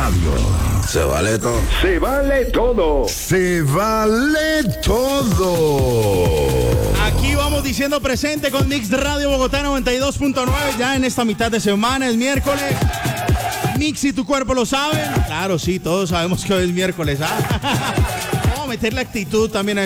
Radio. Se vale todo. Se vale todo. Se vale todo. Aquí vamos diciendo presente con Mix Radio Bogotá 92.9. Ya en esta mitad de semana, es miércoles. Mix y tu cuerpo lo saben. Claro, sí, todos sabemos que hoy es miércoles. Vamos a meter la actitud también a